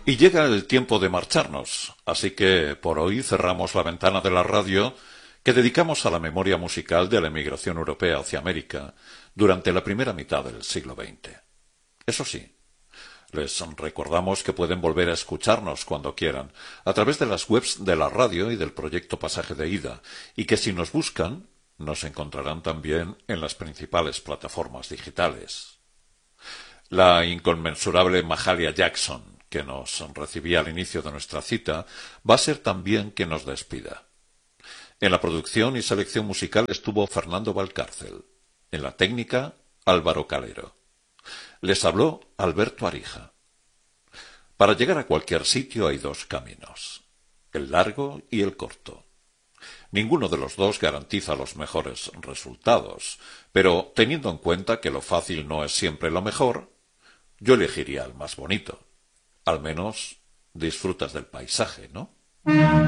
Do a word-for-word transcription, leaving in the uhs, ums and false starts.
Y llega el tiempo de marcharnos, así que por hoy cerramos la ventana de la radio que dedicamos a la memoria musical de la emigración europea hacia América durante la primera mitad del siglo veinte. Eso sí, les recordamos que pueden volver a escucharnos cuando quieran a través de las webs de la radio y del proyecto Pasaje de Ida, y que si nos buscan, nos encontrarán también en las principales plataformas digitales. La inconmensurable Mahalia Jackson, que nos recibía al inicio de nuestra cita, va a ser también quien nos despida. En la producción y selección musical estuvo Fernando Valcárcel. En la técnica, Álvaro Calero. Les habló Alberto Arija. Para llegar a cualquier sitio hay dos caminos, el largo y el corto. Ninguno de los dos garantiza los mejores resultados, pero teniendo en cuenta que lo fácil no es siempre lo mejor, yo elegiría el más bonito. Al menos disfrutas del paisaje, ¿no?